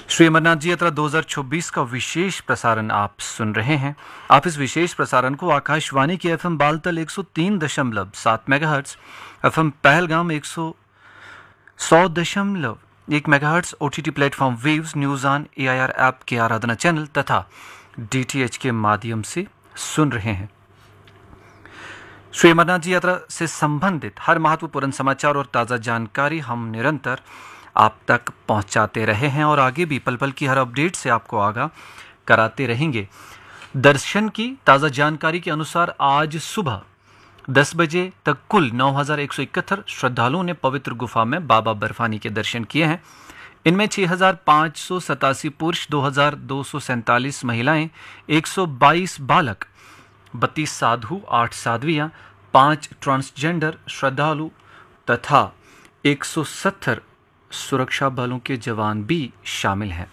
श्री अमरनाथ जी यात्रा 2024 का विशेष प्रसारण आप सुन रहे हैं। आप इस विशेष प्रसारण को आकाशवाणी के FM Baltal 103.7 megahertz, FM Pahalgam 100.1 megahertz, OTT platform waves, news on AIR app के आराधना चैनल तथा डीटीएच के माध्यम से सुन रहे हैं। श्री अमरनाथ जी यात्रा से संबंधित हर महत्वपूर्ण समाचार और ताज़ा जानकारी हम निरंतर आप तक पहुंचाते रहे हैं और आगे भी पल पल की हर अपडेट से आपको आगाह कराते रहेंगे। दर्शन की ताज़ा जानकारी के अनुसार आज सुबह 10 बजे तक कुल 9,171 श्रद्धालुओं ने पवित्र गुफा में बाबा बर्फानी के दर्शन किए हैं। इनमें 6,587 पुरुष, 2,247 महिलाएं, 122 बालक, 32 साधु, 8 साध्वियां, 5 ट्रांसजेंडर श्रद्धालु तथा 170 सुरक्षा बलों के जवान भी शामिल हैं।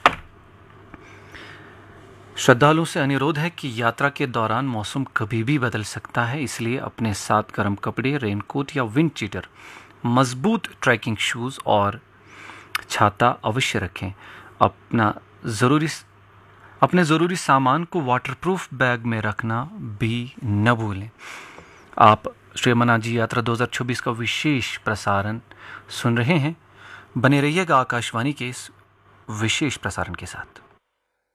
श्रद्धालुओं से अनुरोध है कि यात्रा के दौरान मौसम कभी भी बदल सकता है, इसलिए अपने साथ गर्म कपड़े, रेनकोट या विंड चीटर, मजबूत ट्रैकिंग शूज और छाता अवश्य रखें। अपने ज़रूरी सामान को वाटरप्रूफ बैग में रखना भी न भूलें। आप श्री अमरनाथ जी यात्रा 2024 का विशेष प्रसारण सुन रहे हैं। बने रहिएगा आकाशवाणी के इस विशेष प्रसारण के साथ।